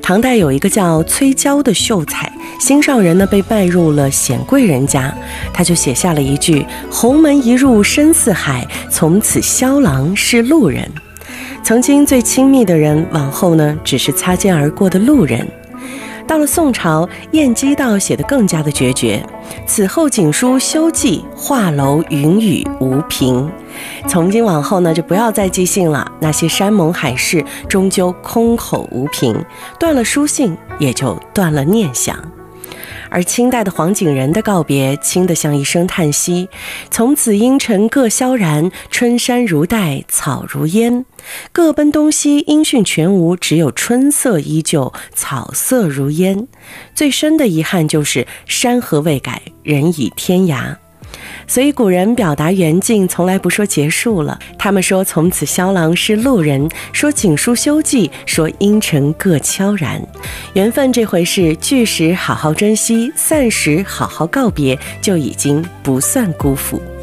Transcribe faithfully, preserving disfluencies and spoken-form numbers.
唐代有一个叫崔娇的秀才，心上人呢被拜入了显贵人家，他就写下了一句鸿门一入深似海，从此萧郎是路人。曾经最亲密的人，往后呢只是擦肩而过的路人。到了宋朝，晏几道写得更加的决绝，此后景书休记，画楼云雨无凭。从今往后呢，就不要再寄信了，那些山盟海誓终究空口无凭，断了书信，也就断了念想。而清代的黄景仁的告别轻得像一声叹息，从此阴沉各萧然，春山如黛，草如烟，各奔东西，音讯全无，只有春色依旧，草色如烟。最深的遗憾就是山河未改，人已天涯。所以古人表达缘尽从来不说结束了，他们说从此萧郎是路人，说景书休记，说阴沉各悄然。缘分这回事，聚时好好珍惜，散时好好告别，就已经不算辜负。